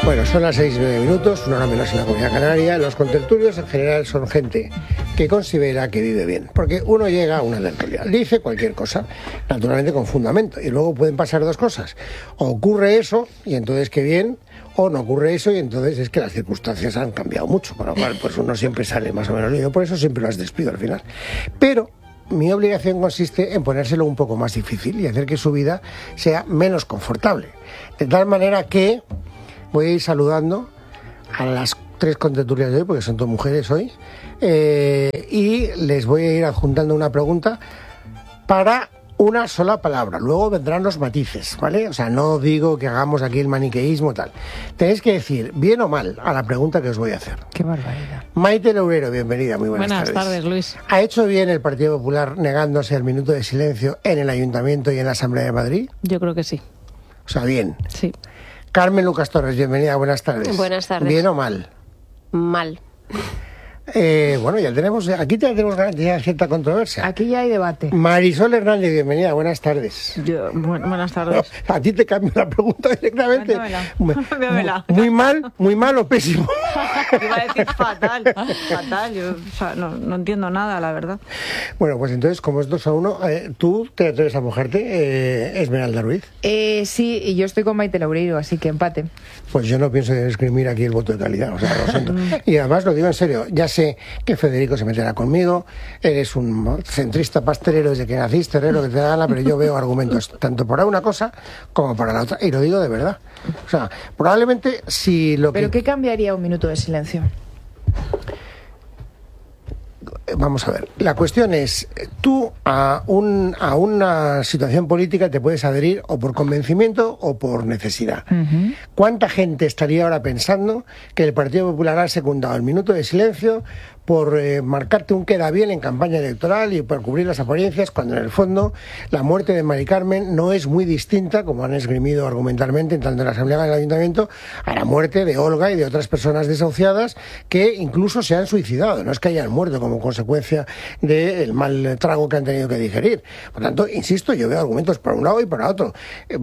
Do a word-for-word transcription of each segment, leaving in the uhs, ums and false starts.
Bueno, son las seis y nueve minutos, una hora menos en la Comunidad Canaria. Los contertulios en general son gente que considera que vive bien, porque uno llega a una tertulia, dice cualquier cosa, naturalmente con fundamento, y luego pueden pasar dos cosas: o ocurre eso, y entonces qué bien, o no ocurre eso, y entonces es que las circunstancias han cambiado mucho, con lo cual pues uno siempre sale más o menos lío. Por eso siempre las despido al final. Pero mi obligación consiste en ponérselo un poco más difícil y hacer que su vida sea menos confortable, de tal manera que voy a ir saludando a las tres contertulias de hoy, porque son todas mujeres hoy, eh, y les voy a ir adjuntando una pregunta para una sola palabra. Luego vendrán los matices, ¿vale? O sea, no digo que hagamos aquí el maniqueísmo tal. Tenéis que decir bien o mal a la pregunta que os voy a hacer. Qué barbaridad. Maite Lourero, bienvenida, muy buenas, buenas tardes. tardes, Luis. ¿Ha hecho bien el Partido Popular negándose al minuto de silencio en el Ayuntamiento y en la Asamblea de Madrid? Yo creo que sí. O sea, bien. Sí. Carmen Lucas Torres, bienvenida, buenas tardes. Buenas tardes. ¿Bien o mal? Mal. Eh, bueno, ya tenemos, aquí ya tenemos ya cierta controversia. Aquí ya hay debate. Marisol Hernández, bienvenida, buenas tardes. Yo, bueno, buenas tardes. No, a ti te cambio la pregunta directamente. Cámbiamela. Muy mal, muy mal o pésimo. Iba a decir fatal, fatal. Yo, o sea, no, no entiendo nada, la verdad. Bueno, pues entonces, como es dos a uno, eh, ¿tú te atreves a mojarte, eh, Esmeralda Ruiz? Eh, sí, y yo estoy con Maite Loureiro, así que empate. Pues yo no pienso escribir aquí el voto de calidad, o sea, lo siento. Y además lo digo en serio, ya sé que Federico se meterá conmigo, eres un centrista pastelero desde que naciste, herrero, que te da gana, pero yo veo argumentos tanto para una cosa como para la otra, y lo digo de verdad. O sea, probablemente si lo que... ¿Pero qué cambiaría un minuto de silencio? Vamos a ver, la cuestión es, tú a, un, a una situación política te puedes adherir o por convencimiento o por necesidad. Uh-huh. ¿Cuánta gente estaría ahora pensando que el Partido Popular ha secundado el minuto de silencio por eh, marcarte un queda bien en campaña electoral y por cubrir las apariencias, cuando en el fondo la muerte de Mari Carmen no es muy distinta, como han esgrimido argumentalmente tanto en la Asamblea como en el Ayuntamiento, a la muerte de Olga y de otras personas desahuciadas que incluso se han suicidado, no es que hayan muerto como consecuencia del mal trago que han tenido que digerir. Por tanto, insisto, yo veo argumentos para un lado y para otro.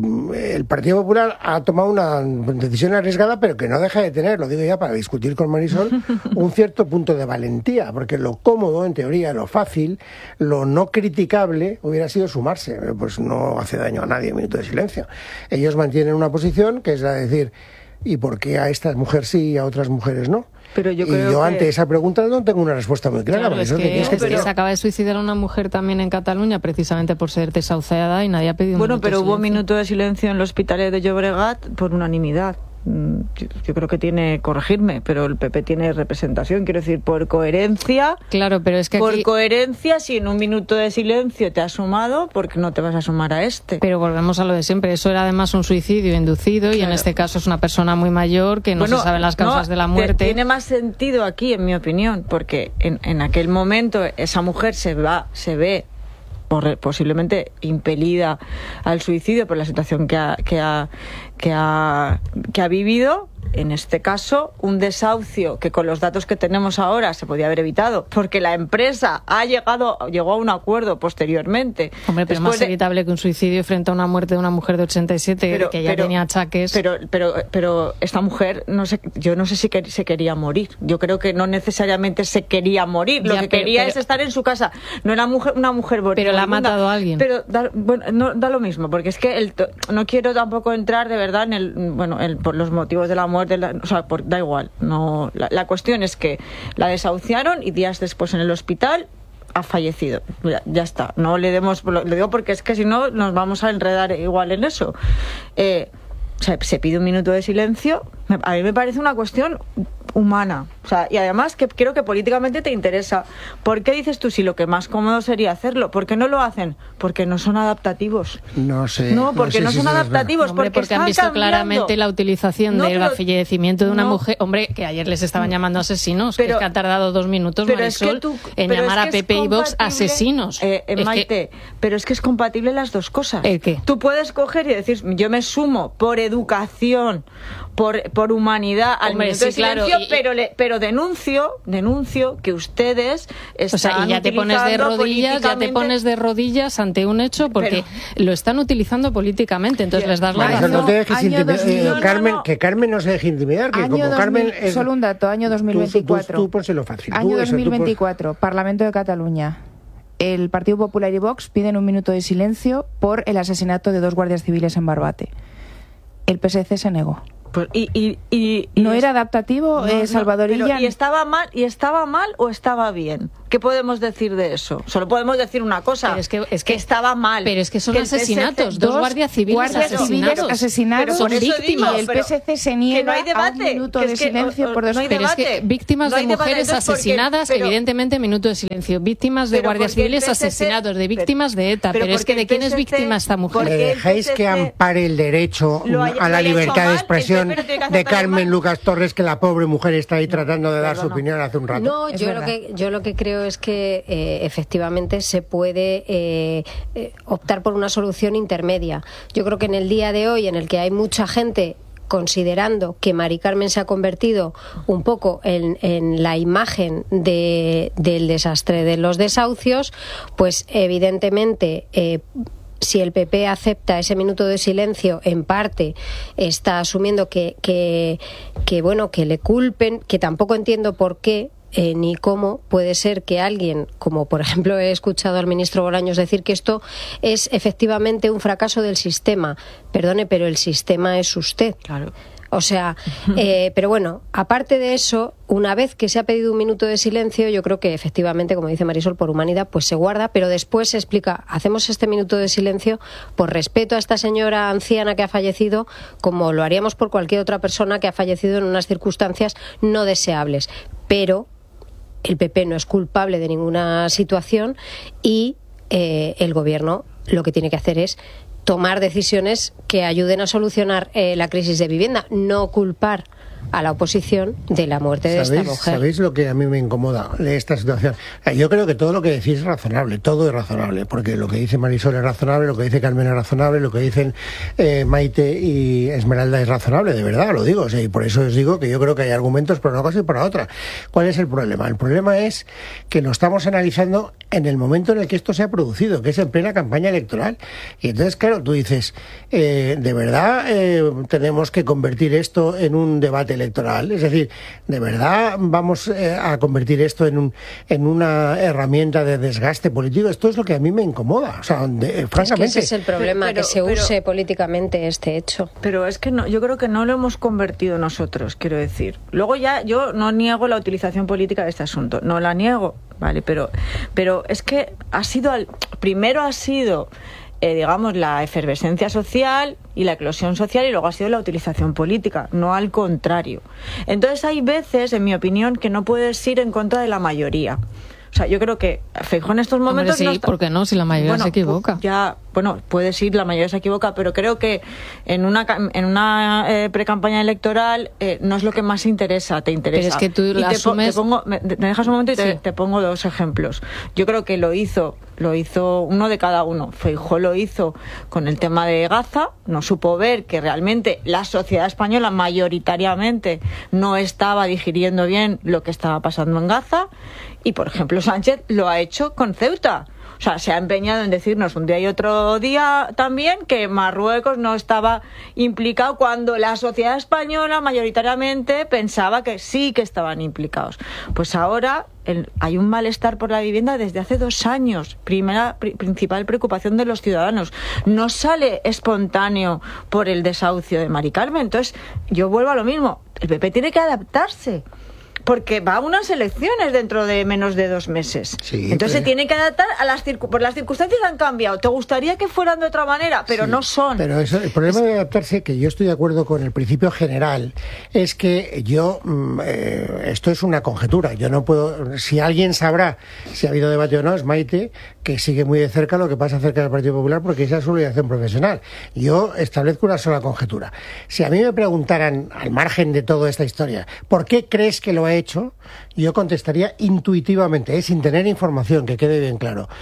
El Partido Popular ha tomado una decisión arriesgada, pero que no deja de tener, lo digo ya para discutir con Marisol, un cierto punto de valentía, porque lo cómodo, en teoría, lo fácil, lo no criticable hubiera sido sumarse. Pues no hace daño a nadie un minuto de silencio. Ellos mantienen una posición que es la de decir, ¿y por qué a esta mujer sí y a otras mujeres no? Pero yo y creo yo que... ante esa pregunta no tengo una respuesta muy clara. Claro, es que, que, no, que pero se acaba de suicidar una mujer también en Cataluña precisamente por ser desahuciada y nadie ha pedido un bueno, minuto pero de hubo silencio. minuto de silencio en el hospital de Llobregat por unanimidad. Yo, yo creo que tiene, corregirme, pero el P P tiene representación, quiero decir, por coherencia. Claro, pero es que por aquí... coherencia, si en un minuto de silencio te has sumado, ¿por qué no te vas a sumar a este? Pero volvemos a lo de siempre, eso era además un suicidio inducido, claro. Y en este caso es una persona muy mayor que no bueno, se saben las causas no, de la muerte. Tiene más sentido aquí, en mi opinión, porque en, en aquel momento esa mujer se va, se ve Por, posiblemente impelida al suicidio por la situación que ha, que ha, que ha, que ha vivido. En este caso, un desahucio que con los datos que tenemos ahora se podía haber evitado, porque la empresa ha llegado llegó a un acuerdo posteriormente. Hombre, pero más de... evitable que un suicidio frente a una muerte de una mujer de ochenta y siete pero, que ya pero, tenía achaques. Pero, pero, pero esta mujer, no sé, yo no sé si que, se quería morir. Yo creo que no necesariamente se quería morir. Lo ya, que pero, quería pero, es estar en su casa. No era mujer, una mujer bonita. Pero la ha matado a alguien. Pero da, bueno, no, da lo mismo, porque es que el, no quiero tampoco entrar de verdad en el, bueno, el, por los motivos de la muerte. La, o sea, por, da igual. No, la, la cuestión es que la desahuciaron y días después en el hospital ha fallecido. Ya, ya está. No le demos, lo, lo digo porque es que si no nos vamos a enredar igual en eso. Eh, o sea, se pide un minuto de silencio. A mí me parece una cuestión humana. O sea, y además que creo que políticamente te interesa. ¿Por qué dices tú si lo que más cómodo sería hacerlo? ¿Por qué no lo hacen? Porque no son adaptativos. No sé. No, porque no, sé no si son adaptativos. Hombre, porque porque han visto cambiando. claramente la utilización no, del pero, fallecimiento de una no, mujer. Hombre, que ayer les estaban llamando asesinos. Pero, que, es que han tardado dos minutos, pero Marisol, es que tú, en llamar a P P y Vox asesinos. Eh, eh, es Maite, que, pero es que es compatible las dos cosas. ¿El qué? Tú puedes coger y decir, yo me sumo por educación, por, por humanidad al Hombre, minuto sí, de silencio, claro, y, pero, le, pero pero denuncio, denuncio que ustedes están o sea, y ya te pones de rodillas, ya te pones de rodillas ante un hecho porque pero, lo están utilizando políticamente, entonces les das la razón. No te dejes intimidar, eh, Carmen, no, no. que Carmen no se deje intimidar, que año como dos mil, Carmen es, solo un dato, año dos mil veinticuatro. Tú, tú, tú pónselo fácil. Año tú, dos mil eso, veinticuatro, tú, Parlamento de Cataluña. El Partido Popular y Vox piden un minuto de silencio por el asesinato de dos guardias civiles en Barbate. El P S C se negó. Pues, y, y, y, y ¿No es, era adaptativo, no, eh, Salvadorilla? No, ¿y estaba mal y estaba mal o estaba bien? ¿Qué podemos decir de eso? Solo podemos decir una cosa, pero es que, es que, que estaba mal. Pero es que son que asesinatos, dos, dos guardias civiles guardias asesinados. asesinados son víctimas. Y el P S C se niega no hay debate, a un minuto de es que, silencio o, o, por dos no hay Pero debate. es que víctimas no de mujeres debate, asesinadas, porque, pero, evidentemente minuto de silencio. Víctimas de guardias civiles P S C, asesinados, de víctimas pero, de ETA. Pero, pero es que ¿de quién es víctima esta mujer? ¿Le dejáis que ampare el derecho haya, a la libertad mal, de expresión de Carmen Lucas Torres, que la pobre mujer está ahí tratando de dar Perdona. su opinión hace un rato? No, yo lo, que, yo lo que creo es que eh, efectivamente se puede eh, eh, optar por una solución intermedia. Yo creo que en el día de hoy, en el que hay mucha gente considerando que Mari Carmen se ha convertido un poco en, en la imagen de, del desastre de los desahucios, pues evidentemente eh, si el P P acepta ese minuto de silencio, en parte está asumiendo que, que, que bueno, que le culpen, que tampoco entiendo por qué. Eh, ni cómo puede ser que alguien, como por ejemplo he escuchado al ministro Bolaños decir que esto es efectivamente un fracaso del sistema. Perdone, pero el sistema es usted. Claro. O sea, eh, pero bueno, aparte de eso, una vez que se ha pedido un minuto de silencio, yo creo que efectivamente, como dice Marisol, por humanidad, pues se guarda, pero después se explica, hacemos este minuto de silencio por respeto a esta señora anciana que ha fallecido, como lo haríamos por cualquier otra persona que ha fallecido en unas circunstancias no deseables. Pero el P P no es culpable de ninguna situación y eh, el gobierno lo que tiene que hacer es tomar decisiones que ayuden a solucionar eh, la crisis de vivienda, no culpar a la oposición de la muerte de esta mujer. ¿Sabéis lo que a mí me incomoda de esta situación? Yo creo que todo lo que decís es razonable, todo es razonable, porque lo que dice Marisol es razonable, lo que dice Carmen es razonable, lo que dicen eh, Maite y Esmeralda es razonable, de verdad, lo digo, o sea, y por eso os digo que yo creo que hay argumentos para una cosa y para otra. ¿Cuál es el problema? El problema es que lo estamos analizando en el momento en el que esto se ha producido, que es en plena campaña electoral. Y entonces, claro, tú dices, eh, ¿de verdad eh, tenemos que convertir esto en un debate electoral? Es decir, ¿de verdad vamos eh, a convertir esto en un en una herramienta de desgaste político? Esto es lo que a mí me incomoda. O sea, de, eh, francamente. Es que ese es el problema, pero, que se pero, use políticamente este hecho. Pero es que no, yo creo que no lo hemos convertido nosotros, quiero decir. Luego ya, yo no niego la utilización política de este asunto, no la niego, vale, pero, pero es que ha sido, al, primero ha sido... Eh, digamos, la efervescencia social y la eclosión social, y luego ha sido la utilización política, no al contrario. Entonces hay veces, en mi opinión, que no puedes ir en contra de la mayoría. O sea, yo creo que Feijóo en estos momentos... Hombre, sí, no está... ¿por qué no? Si la mayoría bueno, se equivoca. Ya, bueno, puede ser, la mayoría se equivoca, pero creo que en una en una eh, precampaña electoral eh, no es lo que más interesa, te interesa. Pero es que tú y la te, asumes... te pongo, me, me dejas un momento y te, sí. te pongo dos ejemplos. Yo creo que lo hizo, lo hizo uno de cada uno. Feijóo lo hizo con el tema de Gaza, no supo ver que realmente la sociedad española mayoritariamente no estaba digiriendo bien lo que estaba pasando en Gaza, y por ejemplo Sánchez lo ha hecho con Ceuta. O sea, se ha empeñado en decirnos un día y otro día también que Marruecos no estaba implicado cuando la sociedad española mayoritariamente pensaba que sí que estaban implicados. Pues ahora el, hay un malestar por la vivienda desde hace dos años. Primera, pri, principal preocupación de los ciudadanos. No sale espontáneo por el desahucio de Mari Carmen. Entonces, yo vuelvo a lo mismo. El P P tiene que adaptarse, porque va a unas elecciones dentro de menos de dos meses. Sí, Entonces pero... se tiene que adaptar a las circunstancias. Por las circunstancias han cambiado. Te gustaría que fueran de otra manera, pero sí, no son. Pero eso, el problema de adaptarse, que yo estoy de acuerdo con el principio general, es que yo, eh, esto es una conjetura. Yo no puedo, si alguien sabrá si ha habido debate o no, es Maite, que sigue muy de cerca lo que pasa acerca del Partido Popular, porque esa es su obligación profesional. Yo establezco una sola conjetura. Si a mí me preguntaran, al margen de toda esta historia, ¿por qué crees que lo ha hecho? Yo contestaría intuitivamente, ¿eh? sin tener información, que quede bien claro.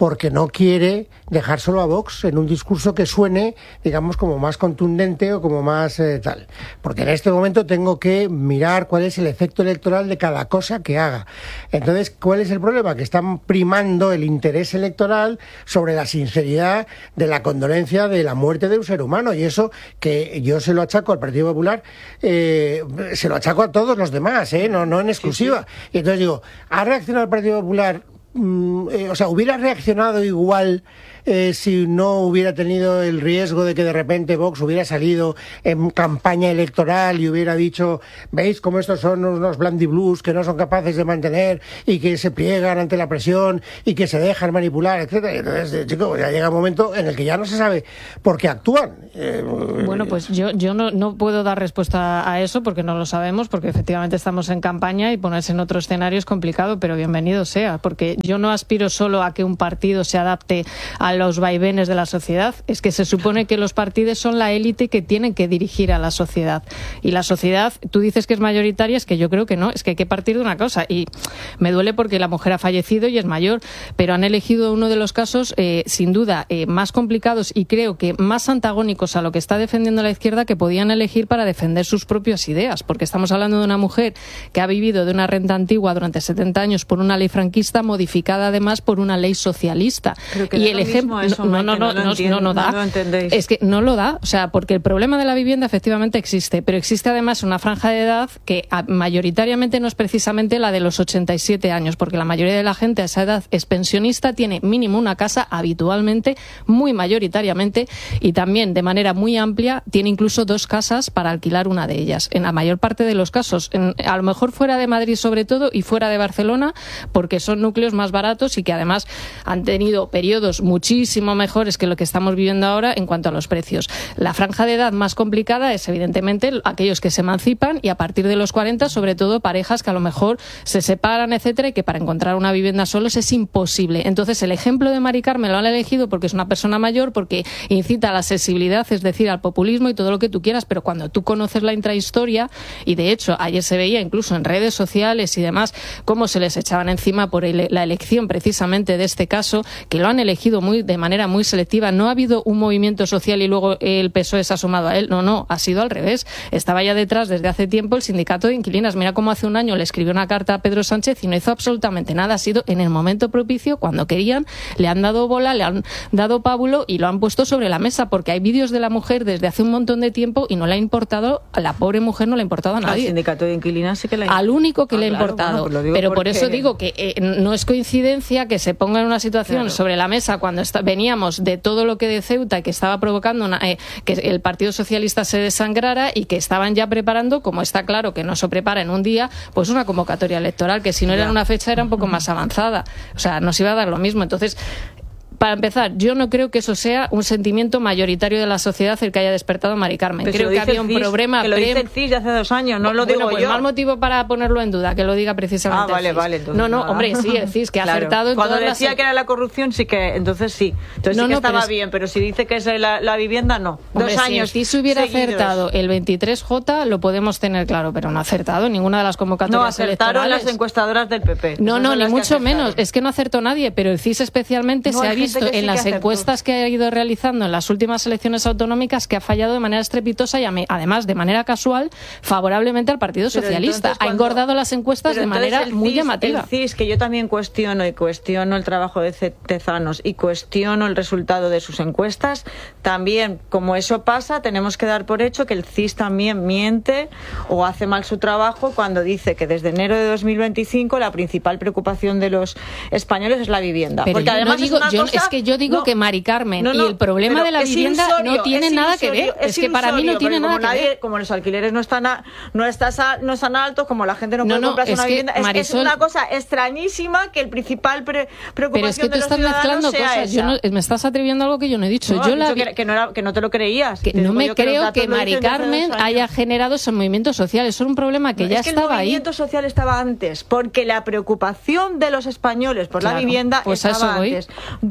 porque no quiere dejar solo a Vox en un discurso que suene, digamos, como más contundente o como más eh, tal. Porque en este momento tengo que mirar cuál es el efecto electoral de cada cosa que haga. Entonces, ¿cuál es el problema? Que están primando el interés electoral sobre la sinceridad de la condolencia de la muerte de un ser humano. Y eso que yo se lo achaco al Partido Popular, eh, se lo achaco a todos los demás, ¿eh? no, no en exclusiva. Sí, sí. Y entonces digo, ¿ha reaccionado el Partido Popular? Mm, eh, o sea, ¿hubiera reaccionado igual eh, si no hubiera tenido el riesgo de que de repente Vox hubiera salido en campaña electoral y hubiera dicho, veis cómo estos son unos blandiblues que no son capaces de mantener y que se pliegan ante la presión y que se dejan manipular, etcétera? Entonces, chicos, ya llega un momento en el que ya no se sabe por qué actúan. Eh, bueno, pues yo, yo no, no puedo dar respuesta a eso porque no lo sabemos, porque efectivamente estamos en campaña y ponerse en otro escenario es complicado, pero bienvenido sea, porque yo no aspiro solo a que un partido se adapte a los vaivenes de la sociedad, es que se supone que los partidos son la élite que tienen que dirigir a la sociedad. Y la sociedad, tú dices que es mayoritaria, es que yo creo que no, es que hay que partir de una cosa. Y me duele porque la mujer ha fallecido y es mayor, pero han elegido uno de los casos, eh, sin duda, eh, más complicados y creo que más antagónicos a lo que está defendiendo la izquierda que podían elegir para defender sus propias ideas, porque estamos hablando de una mujer que ha vivido de una renta antigua durante setenta años por una ley franquista modificada además por una ley socialista. Y el ejemplo eso, no, no, no, no, no, no, no da. No lo es que no lo da, o sea, porque el problema de la vivienda efectivamente existe, pero existe además una franja de edad que mayoritariamente no es precisamente la de los ochenta y siete años, porque la mayoría de la gente a esa edad es pensionista, tiene mínimo una casa habitualmente, muy mayoritariamente, y también de manera muy amplia tiene incluso dos casas para alquilar una de ellas. En la mayor parte de los casos, en, a lo mejor fuera de Madrid sobre todo y fuera de Barcelona, porque son núcleos más baratos y que además han tenido periodos muchísimo mejores que lo que estamos viviendo ahora en cuanto a los precios. La franja de edad más complicada es evidentemente aquellos que se emancipan y a partir de los cuarenta, sobre todo parejas que a lo mejor se separan, etcétera, y que para encontrar una vivienda solos es imposible. Entonces el ejemplo de Mari Carmen lo han elegido porque es una persona mayor, porque incita a la sensibilidad, es decir, al populismo y todo lo que tú quieras, pero cuando tú conoces la intrahistoria, y de hecho ayer se veía incluso en redes sociales y demás cómo se les echaban encima por ele- la elección precisamente de este caso, que lo han elegido muy de manera muy selectiva. No ha habido un movimiento social y luego el P S O E se ha sumado a él. No, no, ha sido al revés. Estaba ya detrás desde hace tiempo el sindicato de inquilinas. Mira cómo hace un año le escribió una carta a Pedro Sánchez y no hizo absolutamente nada. Ha sido en el momento propicio, cuando querían, le han dado bola, le han dado pábulo y lo han puesto sobre la mesa, porque hay vídeos de la mujer desde hace un montón de tiempo y no le ha importado, a la pobre mujer no le ha importado a nadie. Al sindicato de inquilinas sí que le ha Al único que ah, le ha claro, importado. Bueno, pues pero porque... por eso digo que eh, no es coincidencia que se ponga en una situación claro. sobre la mesa cuando está, veníamos de todo lo que de Ceuta y que estaba provocando una, eh, que el Partido Socialista se desangrara y que estaban ya preparando, como está claro que no se prepara en un día, pues una convocatoria electoral que si no era en una fecha era un poco más avanzada. O sea, nos iba a dar lo mismo. Entonces, para empezar, yo no creo que eso sea un sentimiento mayoritario de la sociedad el que haya despertado a Mari Carmen. Pero creo si que había un C I S, problema. Que lo dice el C I S de hace dos años, no lo bueno, digo pues yo. mal motivo para ponerlo en duda, que lo diga precisamente Ah, vale, el C I S. vale. Entonces, no, no, nada. hombre, sí, el C I S, que ha claro. acertado en Cuando todas decía las... que era la corrupción, sí que, entonces sí. Entonces no, sí que no, estaba pero bien, pero si dice que es la, la vivienda, no. Hombre, dos si años el C I S hubiera seguidos. acertado el veintitrés J, lo podemos tener claro, pero no ha acertado en ninguna de las convocatorias no, acertaron electorales. las encuestadoras del P P. No, Esas no, ni mucho acertaron. menos. Es que no acertó nadie, pero el C I S especialmente no, se ha gente visto que sí en que las acertó. encuestas que ha ido realizando en las últimas elecciones autonómicas que ha fallado de manera estrepitosa y además de manera casual favorablemente al Partido Pero Socialista. cuando... Ha engordado las encuestas Pero de manera el muy C I S, llamativa. El C I S, que yo también cuestiono y cuestiono el trabajo de Tezanos y cuestiono el resultado de sus encuestas, también, como eso pasa, tenemos que dar por hecho que el C I S también miente o hace mal su trabajo cuando dice que desde enero de dos mil veinticinco la principal preocupación de los españoles es la vivienda. Pero Porque yo además no digo, es, una yo, cosa, es que yo digo no, que Mari Carmen no, no, y el problema de la vivienda insorio, no tiene nada que ver. Es, es que para mí no tiene nada que nadie, ver. Como los alquileres no están, a, no, estás a, no están altos, como la gente no puede no, no, comprarse es una que, vivienda, es, Marisol, es una cosa extrañísima que el principal pre, preocupación pero es que tú de los estás mezclando sea cosas. Yo no, me estás atribuyendo algo que yo no he dicho. No, yo he la dicho que, que, no era, que no te lo creías. Que te no me yo creo que, que Mari Carmen haya generado esos movimientos sociales. Es un problema que no, ya es que estaba ahí. El movimiento ahí. social estaba antes, porque la preocupación de los españoles por claro, la vivienda pues estaba a eso voy. antes. Du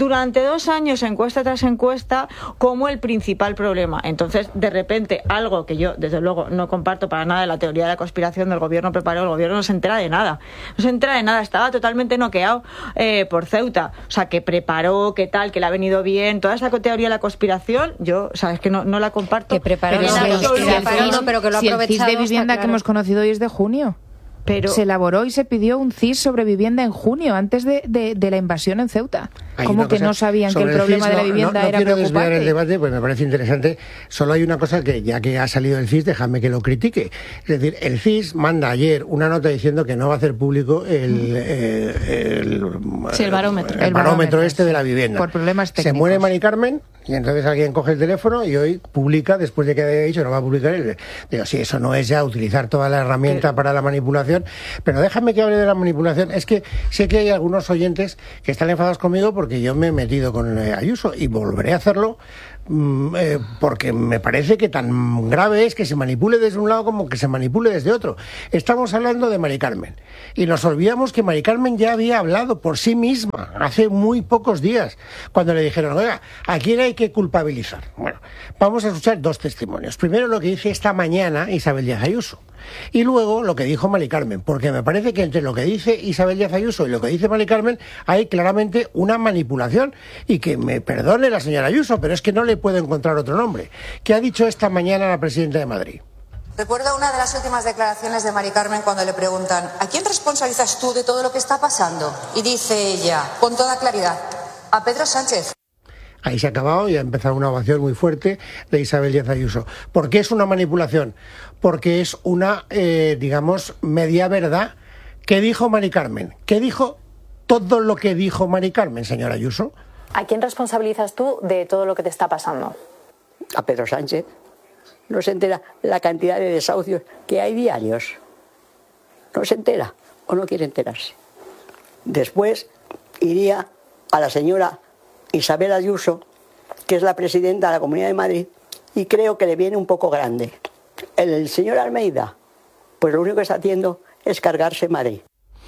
durante dos años, encuesta tras encuesta, como el principal problema. Entonces, de repente, algo que yo, desde luego, no comparto para nada, la teoría de la conspiración del gobierno preparó, el gobierno no se entera de nada. No se entera de nada, estaba totalmente noqueado eh, por Ceuta. O sea, que preparó, que tal, que le ha venido bien, toda esa teoría de la conspiración, yo, sabes que no, no la comparto. Que preparó, pero, no, no, no, que preparó no, pero que lo ha si el aprovechado. C I S de vivienda claro. que hemos conocido hoy es de junio. Pero se elaboró y se pidió un C I S sobre vivienda en junio, antes de, de, de la invasión en Ceuta. Hay ¿Cómo que cosa, no sabían que el el problema C I S, de la no, vivienda no, no era quiero preocupante? desviar el debate, pues me parece interesante. Solo hay una cosa que, ya que ha salido el C I S, déjame que lo critique. Es decir, el C I S manda ayer una nota diciendo que no va a hacer público el, eh, el, sí, el barómetro. el, el barómetro este de la vivienda. Por problemas técnicos. Se muere Mari Carmen y entonces alguien coge el teléfono y hoy publica, después de que haya dicho no va a publicar. El, digo, sí, eso no es ya utilizar toda la herramienta para la manipulación, pero déjame que hable de la manipulación. Es que sé que hay algunos oyentes que están enfadados conmigo porque yo me he metido con eh, Ayuso y volveré a hacerlo mm, eh, porque me parece que tan grave es que se manipule desde un lado como que se manipule desde otro. Estamos hablando de Mari Carmen y nos olvidamos que Mari Carmen ya había hablado por sí misma hace muy pocos días cuando le dijeron, oiga, ¿a quién hay que culpabilizar? Bueno, vamos a escuchar dos testimonios. Primero lo que dice esta mañana Isabel Díaz Ayuso. Y luego lo que dijo Mari Carmen, porque me parece que entre lo que dice Isabel Díaz Ayuso y lo que dice Mari Carmen hay claramente una manipulación, y que me perdone la señora Ayuso, pero es que no le puedo encontrar otro nombre. ¿Qué ha dicho esta mañana la presidenta de Madrid? Recuerdo una de las últimas declaraciones de Mari Carmen cuando le preguntan ¿a quién responsabilizas tú de todo lo que está pasando? Y dice ella, con toda claridad, a Pedro Sánchez. Ahí se ha acabado y ha empezado una ovación muy fuerte de Isabel Díaz Ayuso. ¿Por qué es una manipulación? Porque es una, eh, digamos, media verdad. ¿Qué dijo Mari Carmen? ¿Qué dijo todo lo que dijo Mari Carmen, señora Ayuso? ¿A quién responsabilizas tú de todo lo que te está pasando? A Pedro Sánchez. No se entera la cantidad de desahucios que hay diarios. No se entera o no quiere enterarse. Después iría a la señora Isabel Ayuso, que es la presidenta de la Comunidad de Madrid, y creo que le viene un poco grande. El señor Almeida, pues lo único que está haciendo es cargarse Madrid.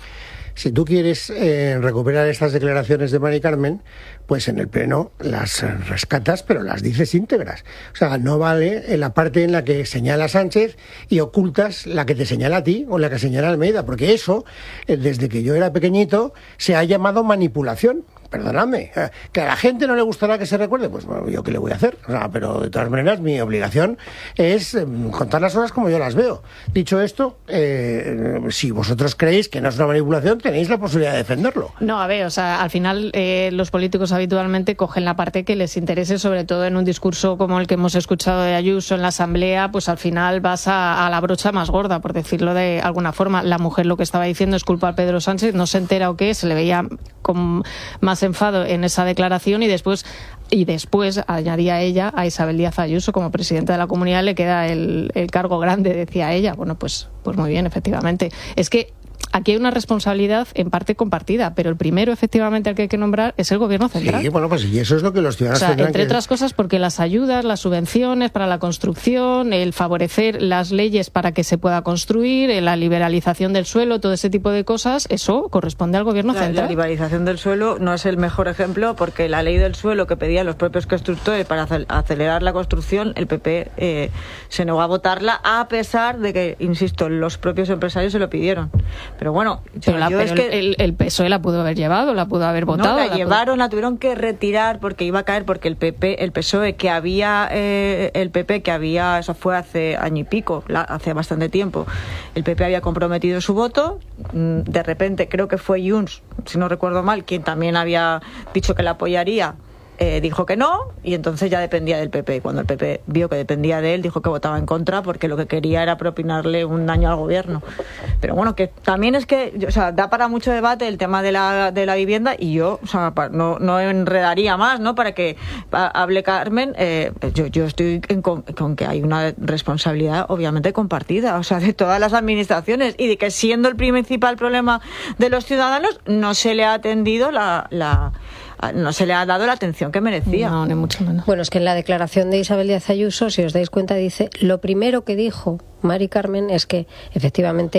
Si tú quieres eh, recuperar estas declaraciones de Mari Carmen, pues en el pleno las rescatas, pero las dices íntegras. O sea, no vale en la parte en la que señala Sánchez y ocultas la que te señala a ti o la que señala Almeida, porque eso, eh, desde que yo era pequeñito, se ha llamado manipulación. Perdóname, que a la gente no le gustará que se recuerde, pues bueno, yo qué le voy a hacer, o sea, pero de todas maneras mi obligación es eh, contar las cosas como yo las veo. Dicho esto, eh, si vosotros creéis que no es una manipulación, tenéis la posibilidad de defenderlo. No, a ver, o sea, al final eh, los políticos habitualmente cogen la parte que les interese, sobre todo en un discurso como el que hemos escuchado de Ayuso en la Asamblea, pues al final vas a, a la brocha más gorda, por decirlo de alguna forma. La mujer lo que estaba diciendo es culpa a Pedro Sánchez, no se entera o qué, se le veía con más enfado en esa declaración, y después y después añadía ella a Isabel Díaz Ayuso como presidenta de la comunidad, le queda el, el cargo grande, decía ella. Bueno, pues, pues muy bien, efectivamente. Es que aquí hay una responsabilidad en parte compartida, pero el primero, efectivamente, al que hay que nombrar es el gobierno central. Sí, bueno, pues y eso es lo que los ciudadanos o sea, tendrán entre que... otras cosas, porque las ayudas, las subvenciones para la construcción, el favorecer las leyes para que se pueda construir, la liberalización del suelo, todo ese tipo de cosas, eso corresponde al gobierno la, central. La liberalización del suelo no es el mejor ejemplo, porque la ley del suelo que pedían los propios constructores para acelerar la construcción, el P P eh, se negó a votarla, a pesar de que, insisto, los propios empresarios se lo pidieron. Pero bueno, pero, la, yo pero es que el, el P S O E la pudo haber llevado, la pudo haber votado. No, la, la llevaron, pudo... la tuvieron que retirar porque iba a caer, porque el P P, el P S O E que había, eh, el P P que había, eso fue hace año y pico, la, hace bastante tiempo, el P P había comprometido su voto, de repente creo que fue Junts, si no recuerdo mal, quien también había dicho que la apoyaría. Eh, dijo que no, y entonces ya dependía del P P. Cuando el P P vio que dependía de él, dijo que votaba en contra, porque lo que quería era propinarle un daño al gobierno. Pero bueno, que también es que, o sea, da para mucho debate el tema de la, de la vivienda, y yo, o sea, no, no enredaría más, ¿no? Para que hable Carmen, eh, yo, yo estoy en, con, con que hay una responsabilidad obviamente compartida, o sea, de todas las administraciones, y de que siendo el principal problema de los ciudadanos, no se le ha atendido la... la no se le ha dado la atención que merecía. No, ni mucho menos. Bueno, es que en la declaración de Isabel Díaz Ayuso, si os dais cuenta, dice, lo primero que dijo Mari Carmen es que efectivamente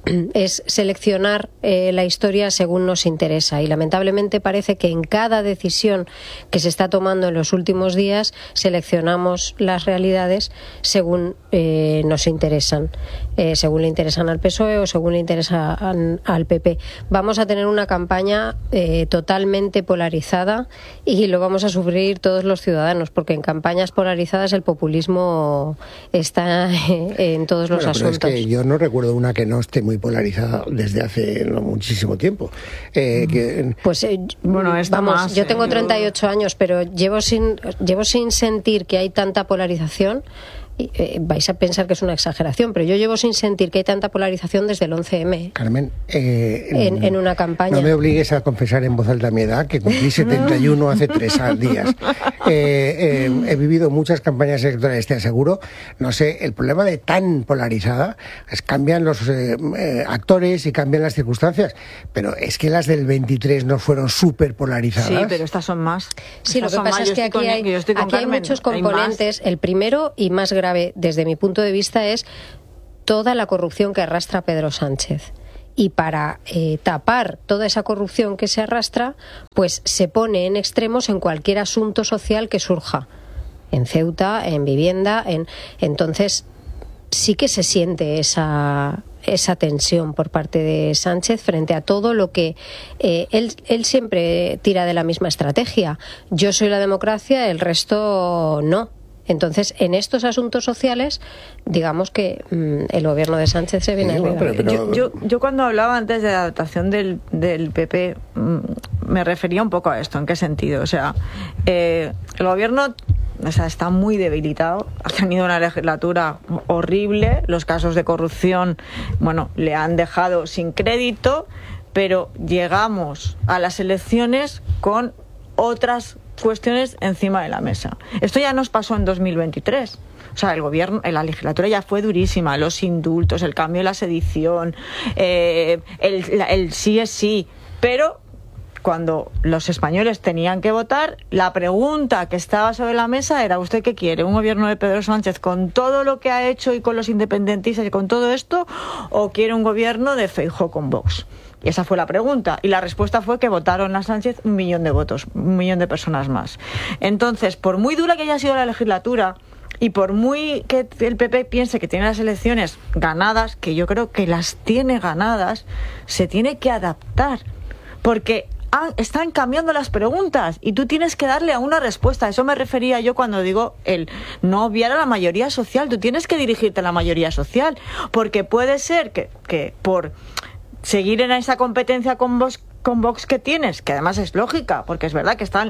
es seleccionar eh, la historia según nos interesa, y lamentablemente parece que en cada decisión que se está tomando en los últimos días seleccionamos las realidades según eh, nos interesan, eh, según le interesan al P S O E o según le interesan al P P. Vamos a tener una campaña eh, totalmente polarizada y lo vamos a sufrir todos los ciudadanos, porque en campañas polarizadas el populismo está en todos los bueno, pero asuntos. Es que yo no recuerdo una que no esté muy polarizada desde hace no, muchísimo tiempo. Eh, que... Pues eh, bueno, vamos, más, yo tengo eh, treinta y ocho años, pero llevo sin llevo sin sentir que hay tanta polarización. Eh, vais a pensar que es una exageración, pero yo llevo sin sentir que hay tanta polarización desde el once eme. Carmen, eh, en, en una campaña. No me obligues a confesar en voz alta mi edad, que cumplí setenta y uno hace tres días. Eh, eh, he vivido muchas campañas electorales, te aseguro. No sé, el problema de tan polarizada es cambian los eh, eh, actores y cambian las circunstancias, pero es que las del veintitrés no fueron súper polarizadas. Sí, pero estas son más. Sí, estas lo que pasa más. es que aquí, con, hay, aquí hay muchos componentes. Hay el primero y más grave desde mi punto de vista es toda la corrupción que arrastra Pedro Sánchez. Y para eh, tapar toda esa corrupción que se arrastra, pues se pone en extremos en cualquier asunto social que surja. En Ceuta, en vivienda, en entonces sí que se siente esa esa tensión por parte de Sánchez frente a todo lo que eh, él, él siempre tira de la misma estrategia. Yo soy la democracia, el resto no. Entonces, en estos asuntos sociales, digamos que mmm, el gobierno de Sánchez se viene sí, arriba. Pero, pero... Yo, yo, yo cuando hablaba antes de la adaptación del, del P P, mmm, me refería un poco a esto. ¿En qué sentido? O sea, eh, el gobierno o sea, está muy debilitado, ha tenido una legislatura horrible, los casos de corrupción, bueno, le han dejado sin crédito, pero llegamos a las elecciones con otras cuestiones encima de la mesa. Esto ya nos pasó en dos mil veintitrés. O sea, el gobierno, la legislatura ya fue durísima, los indultos, el cambio de la sedición, eh, el, la, el sí es sí, pero cuando los españoles tenían que votar, la pregunta que estaba sobre la mesa era: ¿usted qué quiere? ¿Un gobierno de Pedro Sánchez con todo lo que ha hecho y con los independentistas y con todo esto? ¿O quiere un gobierno de Feijóo con Vox? Y esa fue la pregunta. Y la respuesta fue que votaron a Sánchez un millón de votos, un millón de personas más. Entonces, por muy dura que haya sido la legislatura y por muy que el P P piense que tiene las elecciones ganadas, que yo creo que las tiene ganadas, se tiene que adaptar. Porque han, están cambiando las preguntas y tú tienes que darle a una respuesta. A eso me refería yo cuando digo el no obviar a la mayoría social. Tú tienes que dirigirte a la mayoría social. Porque puede ser que, que por seguir en esa competencia con Vox, con Vox que tienes, que además es lógica, porque es verdad que están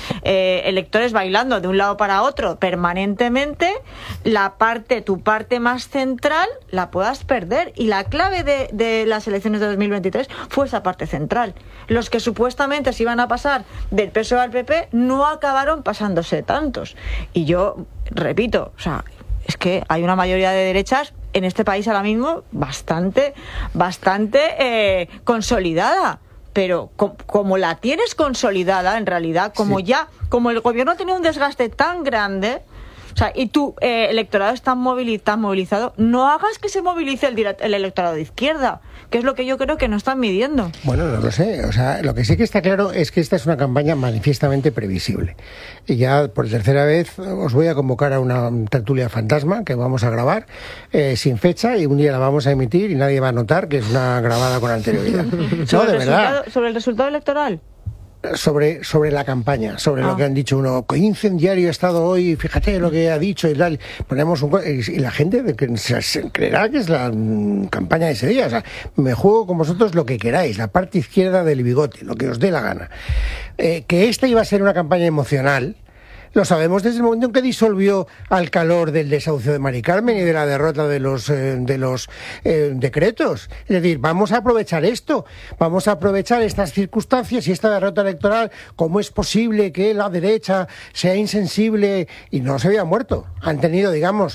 eh, electores bailando de un lado para otro permanentemente, la parte, tu parte más central la puedas perder, y la clave de, de las elecciones de dos mil veintitrés fue esa parte central. Los que supuestamente se iban a pasar del P S O E al P P no acabaron pasándose tantos, y yo repito, o sea, es que hay una mayoría de derechas en este país ahora mismo bastante, bastante eh, consolidada. Pero com, como la tienes consolidada, en realidad, como sí. ya, como el gobierno tiene un desgaste tan grande, o sea, y tu eh, electorado está moviliz- movilizado, no hagas que se movilice el, direct- el electorado de izquierda, que es lo que yo creo que no están midiendo. Bueno, no lo sé. O sea, lo que sí que está claro es que esta es una campaña manifiestamente previsible. Y ya por tercera vez os voy a convocar a una tertulia fantasma que vamos a grabar eh, sin fecha, y un día la vamos a emitir y nadie va a notar que es una grabada con anterioridad. No, de verdad. ¿Sobre el resultado electoral? Sobre, sobre la campaña, sobre ah. lo que han dicho uno, que incendiario ha estado hoy, fíjate lo que ha dicho y tal, ponemos un, y la gente que se, se creerá que es la mm, campaña de ese día. O sea, me juego con vosotros lo que queráis, la parte izquierda del bigote, lo que os dé la gana. Eh, que esta iba a ser una campaña emocional, lo sabemos desde el momento en que disolvió al calor del desahucio de Mari Carmen y de la derrota de los eh, de los eh, decretos. Es decir, vamos a aprovechar esto, vamos a aprovechar estas circunstancias y esta derrota electoral. ¿Cómo es posible que la derecha sea insensible? Y no se había muerto. Han tenido, digamos,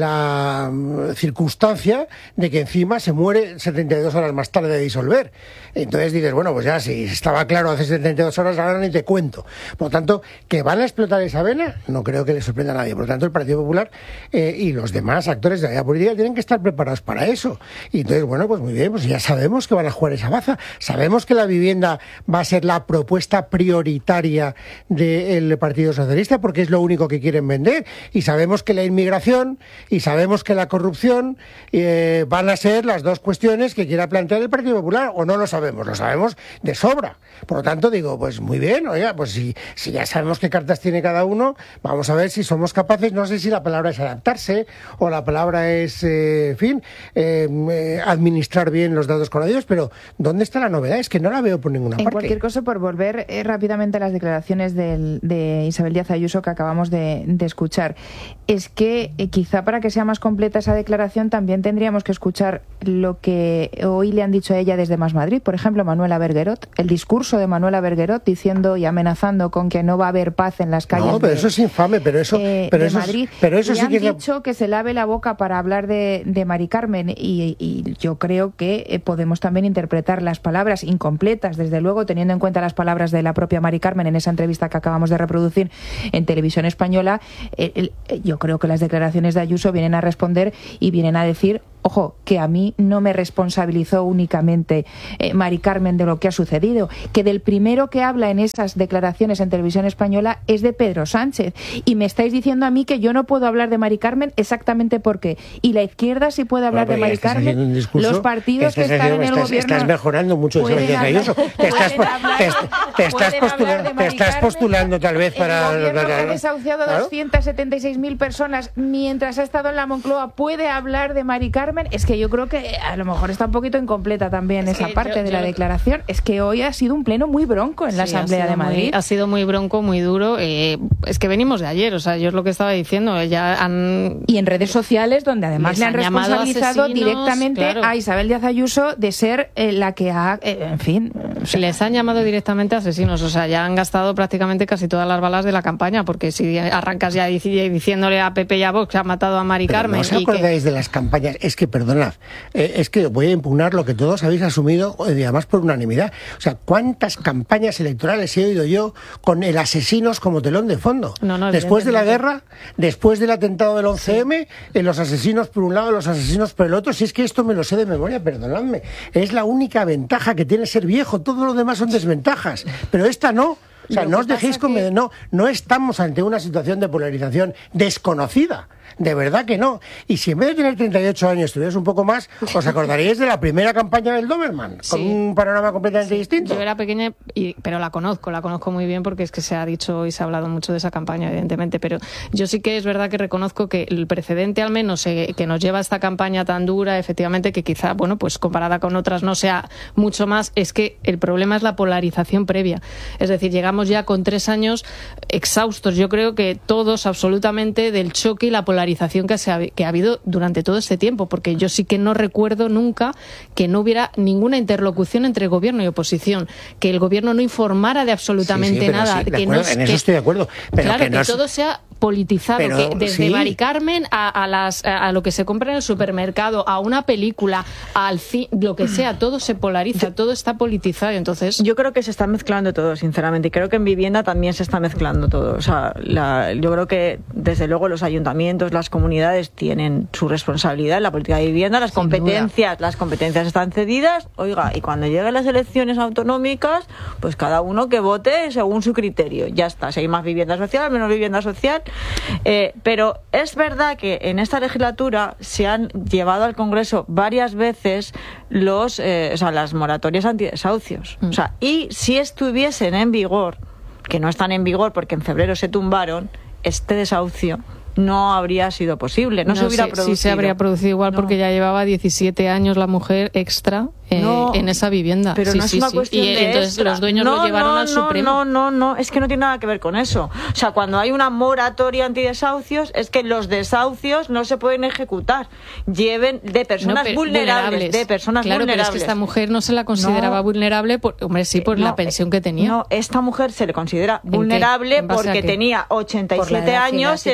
la um, circunstancia de que encima se muere setenta y dos horas más tarde de disolver. Entonces dices, bueno, pues ya si estaba claro hace setenta y dos horas, ahora ni te cuento. Por lo tanto, que van a explotar esa esa vena, no creo que le sorprenda a nadie. Por lo tanto, el Partido Popular eh, y los demás actores de la vida política tienen que estar preparados para eso. Y entonces, bueno, pues muy bien, pues ya sabemos que van a jugar esa baza. Sabemos que la vivienda va a ser la propuesta prioritaria del Partido Socialista porque es lo único que quieren vender. Y sabemos que la inmigración y sabemos que la corrupción eh, van a ser las dos cuestiones que quiera plantear el Partido Popular. O no lo sabemos, lo sabemos de sobra. Por lo tanto, digo, pues muy bien, oiga, pues si, si ya sabemos qué cartas tiene cada uno, vamos a ver si somos capaces, no sé si la palabra es adaptarse o la palabra es, eh, en fin, eh, eh, administrar bien los datos con ellos, pero ¿dónde está la novedad? Es que no la veo por ninguna en parte. En cualquier caso, por volver eh, rápidamente a las declaraciones del, de Isabel Díaz Ayuso que acabamos de, de escuchar, es que eh, quizá para que sea más completa esa declaración también tendríamos que escuchar lo que hoy le han dicho a ella desde Más Madrid, por ejemplo, Manuela Berguerot, el discurso de Manuela Berguerot diciendo y amenazando con que no va a haber paz en las calles. No, pero de, eso es infame, pero eso, eh, pero de eso, Madrid. pero eso le sí han que es dicho la... que se lave la boca para hablar de, de Mari Carmen y, y yo creo que eh, podemos también interpretar las palabras incompletas, desde luego, teniendo en cuenta las palabras de la propia Mari Carmen en esa entrevista que acabamos de reproducir en Televisión Española. Eh, el, yo creo que las declaraciones de Ayuso vienen a responder y vienen a decir, ojo, que a mí no me responsabilizó únicamente eh, Mari Carmen de lo que ha sucedido, que del primero que habla en esas declaraciones en Televisión Española es de Pedro Sánchez. Y me estáis diciendo a mí que yo no puedo hablar de Mari Carmen exactamente por qué. Y la izquierda sí puede hablar bueno, de Mari Carmen. Los partidos que, que están en el estás, gobierno... Estás mejorando mucho ese Díaz Ayuso. Te estás, hablar, te, te estás, postulando, te estás postulando tal vez para... El gobierno que ha desahuciado a doscientas setenta y seis mil personas mientras ha estado en la Moncloa puede hablar de Mari Carmen. Es que yo creo que a lo mejor está un poquito incompleta también es esa parte yo, de yo la declaración. Es que hoy ha sido un pleno muy bronco en sí, la Asamblea de Madrid. Muy, ha sido muy bronco, muy duro. Eh, es que venimos de ayer, o sea, yo es lo que estaba diciendo. Ya han... Y en redes sociales, donde además le han, han responsabilizado directamente claro. a Isabel Díaz Ayuso de ser eh, la que ha, eh, en fin... O sea, les han llamado directamente asesinos, o sea, ya han gastado prácticamente casi todas las balas de la campaña, porque si arrancas ya diciéndole a Pepe y a Vox que ha matado a Mari Pero Carmen... ¿no os acordáis que... de las campañas? Es que, perdonad, eh, es que voy a impugnar lo que todos habéis asumido, y además por unanimidad. O sea, ¿cuántas campañas electorales he oído yo con el asesinos como telón de fondo? No, no, después de la guerra, después del atentado del once eme, sí. eh, los asesinos por un lado, los asesinos por el otro. Si es que esto me lo sé de memoria, perdonadme. Es la única ventaja que tiene ser viejo. Todo lo demás son desventajas. Pero esta no. O sea, no os dejéis con... Que... No, no estamos ante una situación de polarización desconocida. De verdad que no. Y si en vez de tener treinta y ocho años estuvierais un poco más, os acordaríais de la primera campaña del Doberman, sí. con un panorama completamente sí. distinto. Yo era pequeña, y, pero la conozco, la conozco muy bien porque es que se ha dicho y se ha hablado mucho de esa campaña, evidentemente. Pero yo sí que es verdad que reconozco que el precedente, al menos, eh, que nos lleva a esta campaña tan dura, efectivamente, que quizá, bueno, pues comparada con otras no sea mucho más, es que el problema es la polarización previa. Es decir, llegamos ya con tres años exhaustos, yo creo que todos absolutamente, del choque y la polarización que, se ha, que ha habido durante todo este tiempo, porque yo sí que no recuerdo nunca que no hubiera ninguna interlocución entre gobierno y oposición, que el gobierno no informara de absolutamente sí, sí, nada. Sí, que acuerdo, no, en que, eso estoy de acuerdo. Pero claro, que, que no todo es... sea politizado, pero, que desde sí. Mari Carmen a, a, las, a lo que se compra en el supermercado, a una película, al fi, lo que sea, todo se polariza, todo está politizado. Entonces, yo creo que se está mezclando todo, sinceramente, y creo que en vivienda también se está mezclando todo. O sea, la, yo creo que desde luego los ayuntamientos, las comunidades tienen su responsabilidad en la política de vivienda, las Sin competencias, duda. las competencias están cedidas, oiga, y cuando lleguen las elecciones autonómicas, pues cada uno que vote según su criterio, ya está, si hay más vivienda social, menos vivienda social. Eh, pero es verdad que en esta legislatura se han llevado al Congreso varias veces los, eh, o sea, las moratorias antidesahucios. Mm. O sea, y si estuviesen en vigor, que no están en vigor porque en febrero se tumbaron, este desahucio no habría sido posible, no, no se hubiera sí, producido. Sí se habría producido igual, no. porque ya llevaba diecisiete años la mujer extra eh, no, en esa vivienda. Pero sí, no es sí, una sí. cuestión y de entonces extra. los dueños no, lo llevaron no, al no, Supremo. No, no, no, es que no tiene nada que ver con eso. O sea, cuando hay una moratoria antidesahucios, es que los desahucios no se pueden ejecutar. Lleven de personas no, vulnerables, vulnerables, de personas claro, vulnerables. Claro, pero es que esta mujer no se la consideraba no, vulnerable, por, hombre, sí, por no, la pensión que tenía. No, esta mujer se le considera vulnerable porque tenía ochenta y siete años y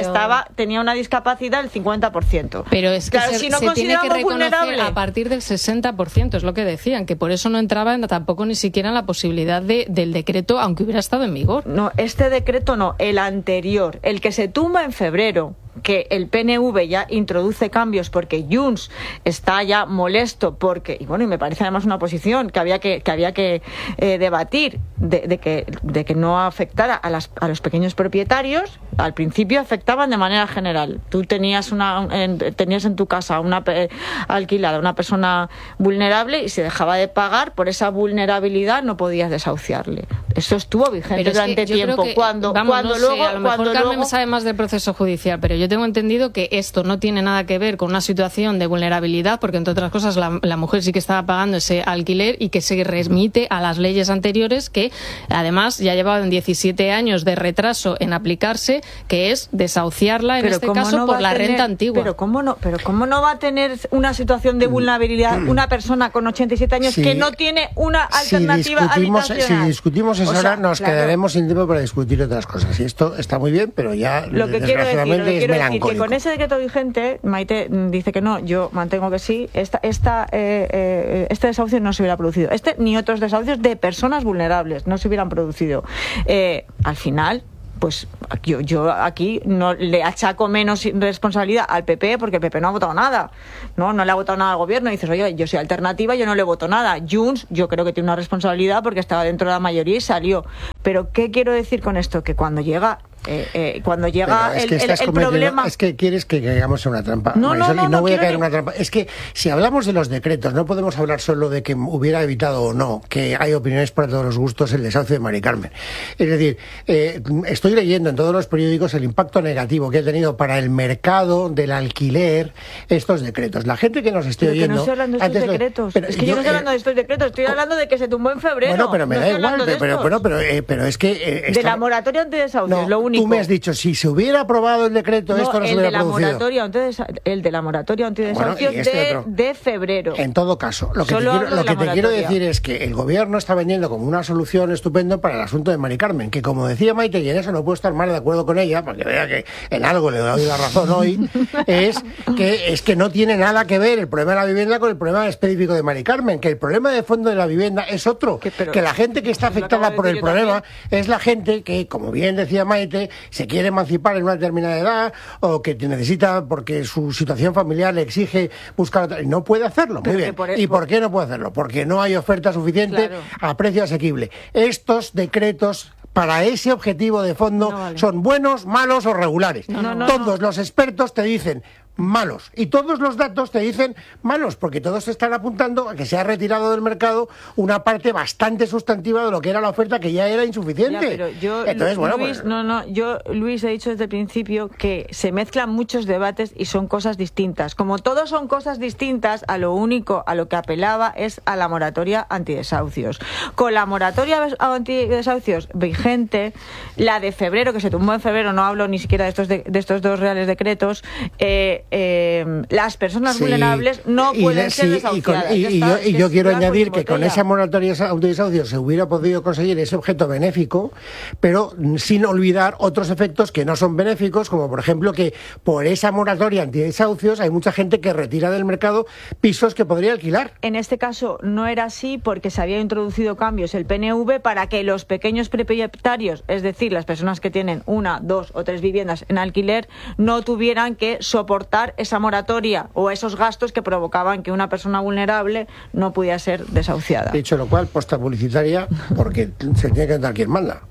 estaba tenía una discapacidad del cincuenta por ciento. Pero es que claro, se, si no se tiene que reconocer vulnerable a partir del sesenta por ciento, es lo que decían, que por eso no entraba en, tampoco ni siquiera en la posibilidad de, del decreto, aunque hubiera estado en vigor. No, este decreto no, el anterior, el que se tumba en febrero, que el P N V ya introduce cambios porque Junts está ya molesto porque, y bueno, y me parece además una posición que había que, que había que eh, debatir de, de que de que no afectara a las a los pequeños propietarios. Al principio afectaban de manera general. Tú tenías una en, tenías en tu casa una eh, alquilada una persona vulnerable y se dejaba de pagar por esa vulnerabilidad, no podías desahuciarle. Eso estuvo vigente durante tiempo. Que, cuando vamos, cuando no luego sé, a lo mejor cuando Carmen luego... sabe más del proceso judicial, pero yo tengo entendido que esto no tiene nada que ver con una situación de vulnerabilidad, porque entre otras cosas la, la mujer sí que estaba pagando ese alquiler y que se remite a las leyes anteriores que además ya llevaban diecisiete años de retraso en aplicarse, que es desahuciarla en pero este caso no por la tener, renta antigua. Pero cómo no, pero cómo no va a tener una situación de vulnerabilidad una persona con ochenta y siete años sí, que no tiene una alternativa si habitacional. Si discutimos eso o sea, ahora nos claro. quedaremos sin tiempo para discutir otras cosas. Y esto está muy bien, pero ya lo que quiero decir, lo que es quiero melancólico. decir que con ese decreto vigente, Maite dice que no, yo mantengo que sí, esta, esta, eh, eh, este desahucio no se hubiera producido. Este ni otros desahucios de personas vulnerables no se hubieran producido. Eh, al final, pues yo, yo aquí no le achaco menos responsabilidad al P P porque el P P no ha votado nada, no no le ha votado nada al gobierno. Y dices, oye, yo soy alternativa, yo no le voto nada. Junts, yo creo que tiene una responsabilidad porque estaba dentro de la mayoría y salió. Pero ¿qué quiero decir con esto? Que cuando llega Eh, eh, cuando llega el, el, el problema... Es que quieres que caigamos en una trampa, no, Marisol, no, no, y no, no voy a caer que... en una trampa. Es que si hablamos de los decretos, no podemos hablar solo de que hubiera evitado o no, que hay opiniones para todos los gustos, el desahucio de Mari Carmen. Es decir, eh, estoy leyendo en todos los periódicos el impacto negativo que ha tenido para el mercado del alquiler estos decretos. La gente que nos esté pero oyendo... Que no estoy hablando de estos decretos. Pero, es que yo, yo no estoy hablando eh, de estos decretos, estoy hablando de que se tumbó en febrero. Bueno, pero me no da igual, de pero, bueno, pero, eh, pero es que... Eh, de esta... la moratoria antidesahucio, no, es lo único. Tú me has dicho, si se hubiera aprobado el decreto, no, esto no el se hubiera de la producido. Moratoria, entonces, el de la moratoria antidesahucio bueno, este de, de febrero. En todo caso, lo que Solo te, quiero, lo que te quiero decir es que el gobierno está vendiendo como una solución estupenda para el asunto de Mari Carmen, que como decía Maite, y en eso no puedo estar más de acuerdo con ella, porque vea que en algo le doy la razón hoy, es que, es que no tiene nada que ver el problema de la vivienda con el problema específico de Mari Carmen, que el problema de fondo de la vivienda es otro, que, pero, que la gente que está afectada por el problema también. Es la gente que, como bien decía Maite, se quiere emancipar en una determinada edad o que necesita porque su situación familiar le exige buscar otra, y no puede hacerlo. Muy bien. Por, ¿Y por qué no puede hacerlo? Porque no hay oferta suficiente claro. a precio asequible. Estos decretos para ese objetivo de fondo no vale. son buenos, malos o regulares. No, no, no, Todos no. los expertos te dicen malos y todos los datos te dicen malos porque todos están apuntando a que se ha retirado del mercado una parte bastante sustantiva de lo que era la oferta que ya era insuficiente. Ya, pero yo, Entonces, Luis, bueno, pues... no, no, yo Luis he dicho desde el principio que se mezclan muchos debates y son cosas distintas. Como todos son cosas distintas, a lo único a lo que apelaba es a la moratoria antidesahucios. Con la moratoria antidesahucios vigente, la de febrero que se tumbó en febrero, no hablo ni siquiera de estos de, de estos dos reales decretos. Eh, Eh, las personas sí, vulnerables no pueden de, ser sí, desahuciadas. Y, con, y, y yo, y yo quiero añadir que con esa moratoria antidesahucio se hubiera podido conseguir ese objeto benéfico, pero sin olvidar otros efectos que no son benéficos, como por ejemplo que por esa moratoria antidesahucios hay mucha gente que retira del mercado pisos que podría alquilar. En este caso no era así porque se había introducido cambios el P N V para que los pequeños propietarios, es decir, las personas que tienen una, dos o tres viviendas en alquiler, no tuvieran que soportar esa moratoria o esos gastos que provocaban que una persona vulnerable no pudiera ser desahuciada. Dicho lo cual, posta publicitaria, porque se tiene que dar quien manda.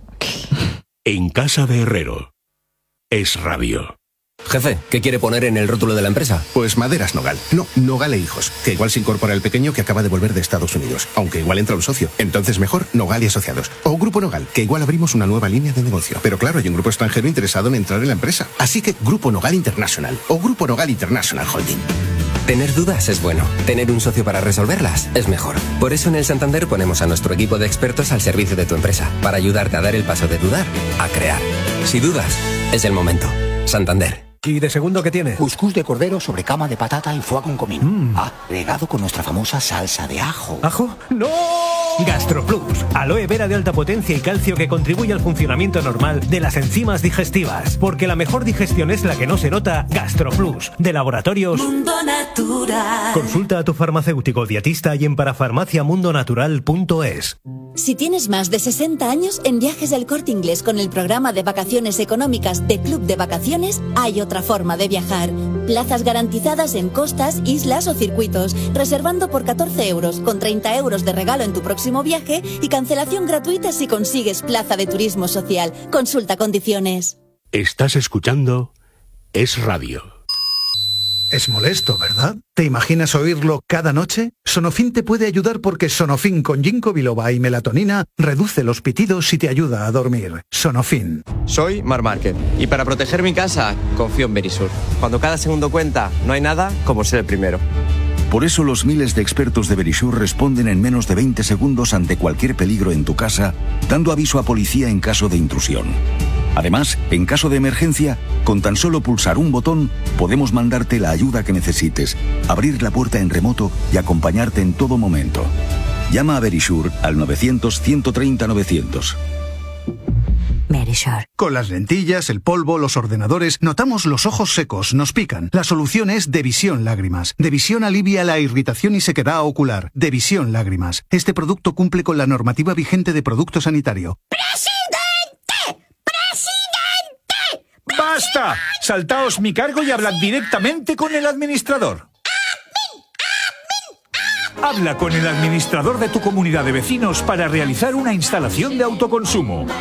En casa de Herrero, Es Radio. Jefe, ¿qué quiere poner en el rótulo de la empresa? Pues Maderas Nogal. No, Nogal e Hijos. Que igual se incorpora el pequeño que acaba de volver de Estados Unidos. Aunque igual entra un socio. Entonces mejor Nogal y Asociados. O Grupo Nogal, que igual abrimos una nueva línea de negocio. Pero claro, hay un grupo extranjero interesado en entrar en la empresa. Así que Grupo Nogal International. O Grupo Nogal International Holding. Tener dudas es bueno. Tener un socio para resolverlas es mejor. Por eso en el Santander ponemos a nuestro equipo de expertos al servicio de tu empresa. Para ayudarte a dar el paso de dudar a crear. Si dudas, es el momento. Santander. ¿Y de segundo qué tiene? Cuscús de cordero sobre cama de patata y foie con comino. Mm. Ah, regado con nuestra famosa salsa de ajo. ¿Ajo? ¡No! GastroPlus, aloe vera de alta potencia y calcio que contribuye al funcionamiento normal de las enzimas digestivas. Porque la mejor digestión es la que no se nota. GastroPlus, de Laboratorios Mundo Natural. Consulta a tu farmacéutico dietista y en parafarmacia mundo natural punto es. Si tienes más de sesenta años, en Viajes del Corte Inglés con el programa de vacaciones económicas de Club de Vacaciones hay otra forma de viajar. Plazas garantizadas en costas, islas o circuitos, reservando por catorce euros, con treinta euros de regalo en tu próximo viaje y cancelación gratuita si consigues plaza de turismo social. Consulta condiciones. Estás escuchando Es Radio. Es molesto, ¿verdad? ¿Te imaginas oírlo cada noche? Sonofin te puede ayudar porque Sonofin con ginkgo biloba y melatonina reduce los pitidos y te ayuda a dormir. Sonofin. Soy Mar Márquez y para proteger mi casa confío en Verisur. Cuando cada segundo cuenta, no hay nada como ser el primero. Por eso los miles de expertos de Verisur responden en menos de veinte segundos ante cualquier peligro en tu casa, dando aviso a policía en caso de intrusión. Además, en caso de emergencia, con tan solo pulsar un botón, podemos mandarte la ayuda que necesites, abrir la puerta en remoto y acompañarte en todo momento. Llama a Verisur al novecientos, ciento treinta, novecientos. Verisur. Con las lentillas, el polvo, los ordenadores, notamos los ojos secos, nos pican. La solución es Devisión Lágrimas. Devisión alivia la irritación y sequedad ocular. Devisión Lágrimas. Este producto cumple con la normativa vigente de producto sanitario. ¡Basta! Saltaos mi cargo y hablad directamente con el administrador. Habla con el administrador de tu comunidad de vecinos para realizar una instalación de autoconsumo.